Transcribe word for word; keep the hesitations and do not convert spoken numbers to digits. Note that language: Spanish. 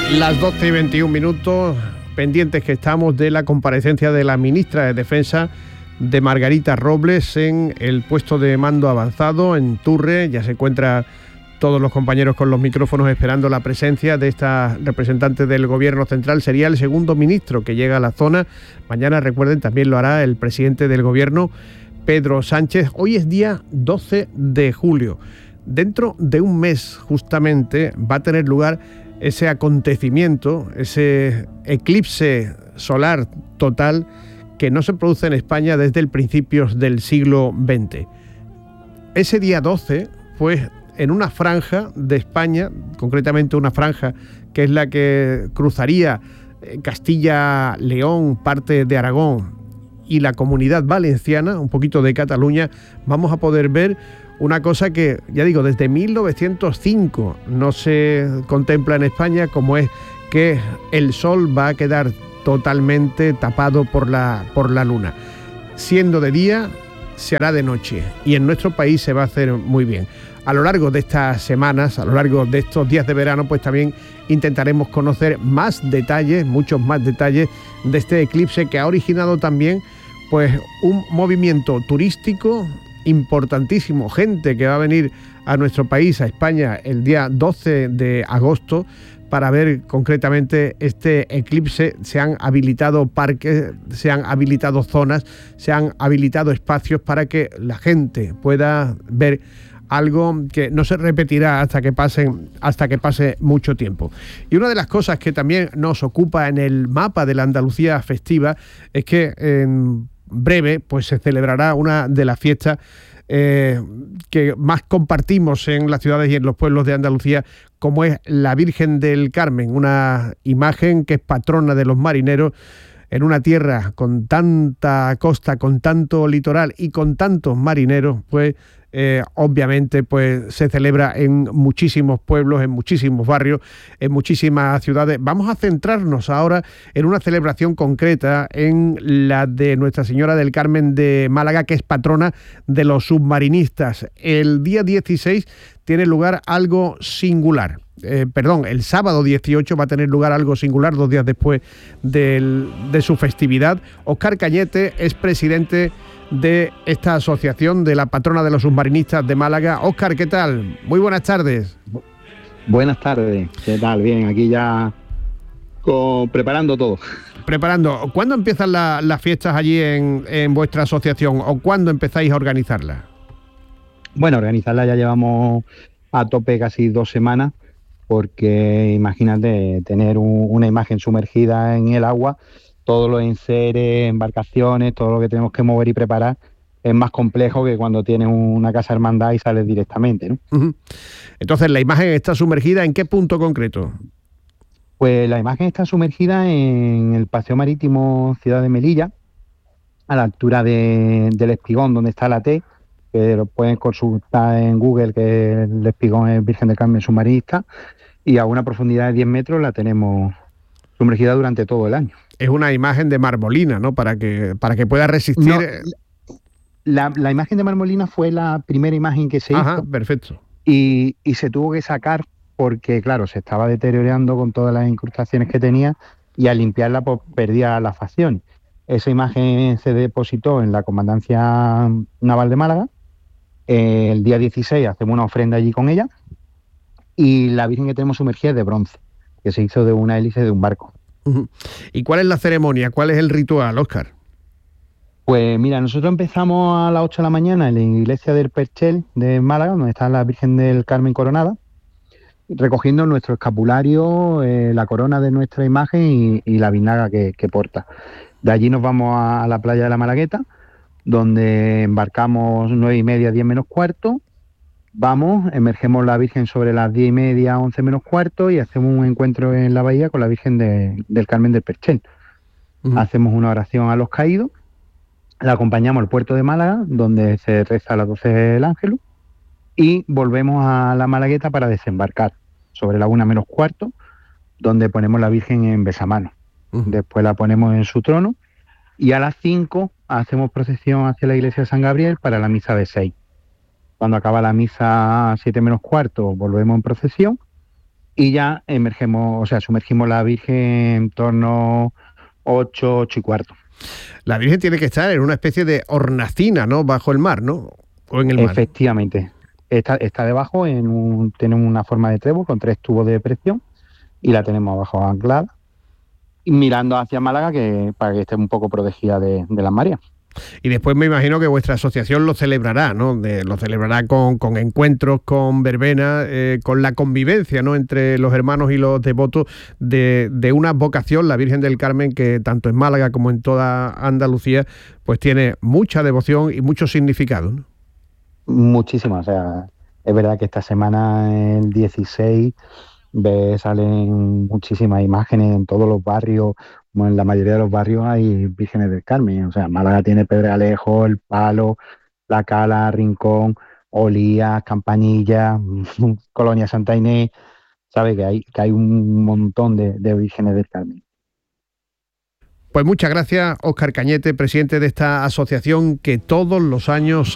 Las doce y veintiún minutos, pendientes que estamos de la comparecencia de la ministra de Defensa, de Margarita Robles, en el puesto de mando avanzado en Turre. Ya se encuentra todos los compañeros con los micrófonos esperando la presencia de esta representante del Gobierno Central. Sería el segundo ministro que llega a la zona. Mañana, recuerden, también lo hará el presidente del Gobierno, Pedro Sánchez. Hoy es día doce de julio. Dentro de un mes, justamente, va a tener lugar ese acontecimiento, ese eclipse solar total que no se produce en España desde el principios del siglo veinte. Ese día doce fue en una franja de España, concretamente una franja que es la que cruzaría Castilla, León, parte de Aragón y la Comunidad Valenciana, un poquito de Cataluña. Vamos a poder ver una cosa que, ya digo, desde mil novecientos cinco no se contempla en España, como es que el sol va a quedar totalmente tapado por la, por la luna. Siendo de día, se hará de noche, y en nuestro país se va a hacer muy bien. A lo largo de estas semanas, a lo largo de estos días de verano, pues también intentaremos conocer más detalles, muchos más detalles de este eclipse, que ha originado también pues un movimiento turístico importantísimo, gente que va a venir a nuestro país, a España, el día doce de agosto para ver concretamente este eclipse. Se han habilitado parques, se han habilitado zonas, se han habilitado espacios para que la gente pueda ver algo que no se repetirá hasta que pasen, hasta que pase mucho tiempo. Y una de las cosas que también nos ocupa en el mapa de la Andalucía festiva es que en breve pues se celebrará una de las fiestas eh, que más compartimos en las ciudades y en los pueblos de Andalucía, como es la Virgen del Carmen, una imagen que es patrona de los marineros en una tierra con tanta costa, con tanto litoral y con tantos marineros. Pues Eh, obviamente pues se celebra en muchísimos pueblos, en muchísimos barrios, en muchísimas ciudades. Vamos a centrarnos ahora en una celebración concreta, en la de Nuestra Señora del Carmen de Málaga, que es patrona de los submarinistas. El día dieciséis tiene lugar algo singular. Eh, perdón, el sábado dieciocho va a tener lugar algo singular, dos días después del, de su festividad. Óscar Cañete es presidente de esta asociación, de la patrona de los submarinistas de Málaga. Óscar, ¿qué tal? Muy buenas tardes. Buenas tardes, ¿qué tal? Bien, aquí ya con, preparando todo. Preparando. ¿Cuándo empiezan la, las fiestas allí en, en vuestra asociación, o cuándo empezáis a organizarlas? Bueno, organizarlas ya llevamos a tope casi dos semanas, porque imagínate tener un, una imagen sumergida en el agua, todos los enseres, embarcaciones, todo lo que tenemos que mover y preparar es más complejo que cuando tienes una casa hermandad y sales directamente, ¿no? Uh-huh. Entonces, ¿la imagen está sumergida en qué punto concreto? Pues la imagen está sumergida en el paseo marítimo Ciudad de Melilla, a la altura de, del espigón donde está la T, que lo pueden consultar en Google, que el espigón es Virgen del Carmen submarinista, y a una profundidad de diez metros la tenemos sumergida durante todo el año. Es una imagen de marmolina, ¿no? Para que, para que pueda resistir. No, la, la imagen de marmolina fue la primera imagen que se Ajá, hizo. Perfecto. Y, y se tuvo que sacar porque, claro, se estaba deteriorando con todas las incrustaciones que tenía, y al limpiarla pues perdía la facción. Esa imagen se depositó en la Comandancia Naval de Málaga. Eh, el día dieciséis hacemos una ofrenda allí con ella, y la Virgen que tenemos sumergida es de bronce, que se hizo de una hélice de un barco. Uh-huh. ¿Y cuál es la ceremonia? ¿Cuál es el ritual, Óscar? Pues mira, nosotros empezamos a las ocho de la mañana en la iglesia del Perchel de Málaga, donde está la Virgen del Carmen coronada, recogiendo nuestro escapulario, eh, la corona de nuestra imagen y, y la vinaga que, que porta. De allí nos vamos a, a la playa de la Malagueta, donde embarcamos nueve y media, diez menos cuarto. Vamos, emergemos la Virgen sobre las diez y media, once menos cuarto, y hacemos un encuentro en la bahía con la Virgen de, del Carmen del Perchel. Uh-huh. Hacemos una oración a los caídos, la acompañamos al puerto de Málaga, donde se reza a las doce del Ángelus, y volvemos a la Malagueta para desembarcar sobre la una menos cuarto, donde ponemos la Virgen en besamanos. Uh-huh. Después la ponemos en su trono, y a las cinco hacemos procesión hacia la iglesia de San Gabriel para la misa de seis. Cuando acaba la misa a siete menos cuarto, volvemos en procesión y ya emergemos, o sea, sumergimos la Virgen en torno ocho, ocho y cuarto. La Virgen tiene que estar en una especie de hornacina, ¿no? Bajo el mar, ¿no? O en el mar. Efectivamente. Está, está debajo, en un, tiene una forma de trébol con tres tubos de presión y la tenemos abajo anclada, mirando hacia Málaga, que para que esté un poco protegida de, de las mareas. Y después me imagino que vuestra asociación lo celebrará, ¿no? De, lo celebrará con, con encuentros, con verbenas, eh, con la convivencia, ¿no? Entre los hermanos y los devotos de, de una vocación, la Virgen del Carmen, que tanto en Málaga como en toda Andalucía, pues tiene mucha devoción y mucho significado, ¿no? Muchísimas, o sea, es verdad que esta semana, el dieciséis, ve, salen muchísimas imágenes en todos los barrios, como en la mayoría de los barrios hay vírgenes del Carmen. O sea, Málaga tiene Pedregalejo, El Palo, La Cala, Rincón, Olías, Campanilla, Colonia Santa Inés. Sabe que hay, que hay un montón de, de vírgenes del Carmen. Pues muchas gracias, Óscar Cañete, presidente de esta asociación que todos los años